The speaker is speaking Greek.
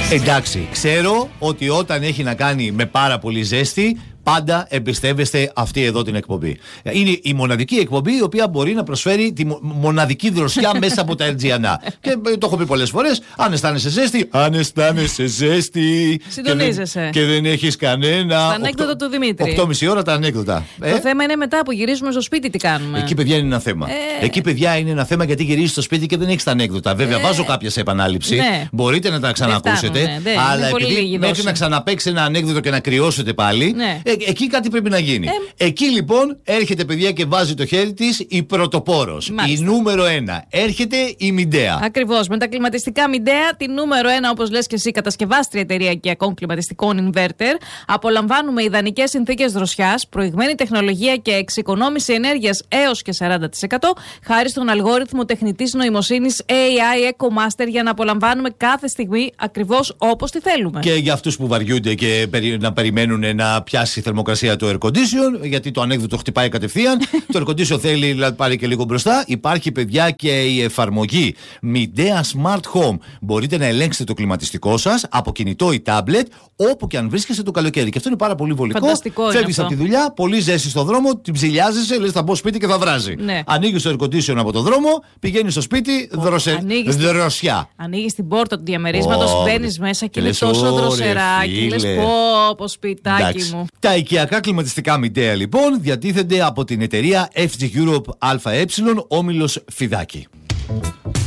Εντάξει, ξέρω ότι όταν έχει να κάνει με πάρα πολύ ζέστη, πάντα εμπιστεύεστε αυτή εδώ την εκπομπή. Είναι η μοναδική εκπομπή η οποία μπορεί να προσφέρει τη μοναδική δροσιά μέσα από τα Ερτζιανά. Και το έχω πει πολλές φορές. Αν αισθάνεσαι ζέστη, αν αισθάνεσαι ζέστη. Συντονίζεσαι. Και δεν έχεις κανένα. Τα ανέκδοτα του Δημήτρη. 8,5 ώρα τα ανέκδοτα. Το θέμα είναι μετά που γυρίζουμε στο σπίτι τι κάνουμε. Εκεί, παιδιά, είναι ένα θέμα. Εκεί, παιδιά, είναι ένα θέμα γιατί γυρίζεις στο σπίτι και δεν έχεις τα ανέκδοτα. Βέβαια, βάζω κάποια σε επανάληψη. Ναι. Μπορείτε να τα ξανακούσετε. Αλλά επειδή μέχρι να ξαναπαίξει ένα ανέκδοτο και να κρυώσετε πάλι. Ναι. Εκεί κάτι πρέπει να γίνει. Εκεί λοιπόν έρχεται, παιδιά, και βάζει το χέρι της η πρωτοπόρος. Η νούμερο 1. Έρχεται η Midea. Ακριβώς. Με τα κλιματιστικά Midea, τη νούμερο 1, όπως λες και εσύ, κατασκευάστρια εταιρεία οικιακών κλιματιστικών inverter. Απολαμβάνουμε ιδανικές συνθήκες δροσιάς, προηγμένη τεχνολογία και εξοικονόμηση ενέργειας έως και 40%, χάρη στον αλγόριθμο τεχνητής νοημοσύνης AI EcoMaster, για να απολαμβάνουμε κάθε στιγμή ακριβώς όπως τη θέλουμε. Και για αυτούς που βαριούνται και να περιμένουν να πιάσει η θερμοκρασία του air condition, γιατί το ανέκδοτο χτυπάει κατευθείαν. Το air condition θέλει να πάρει και λίγο μπροστά. Υπάρχει, παιδιά, και η εφαρμογή Midea Smart Home. Μπορείτε να ελέγξετε το κλιματιστικό σας από κινητό ή tablet, όπου και αν βρίσκεστε το καλοκαίρι. Και αυτό είναι πάρα πολύ βολικό. Φεύγεις από τη δουλειά, πολύ ζέστη στο δρόμο, την ψηλιάζεσαι, λες θα μπω σπίτι και θα βράζει. Ναι. Ανοίγεις το air condition από το δρόμο, πηγαίνεις στο σπίτι, δροσιά. Ανοίγεις την πόρτα του διαμερίσματος, μπαίνεις μέσα και είναι τόσο δροσεράκι. Λες πω σπιτάκι μου. Τα οικιακά κλιματιστικά Midea, λοιπόν, διατίθενται από την εταιρεία FG Europe ΑΕ, όμιλος Φιδάκη.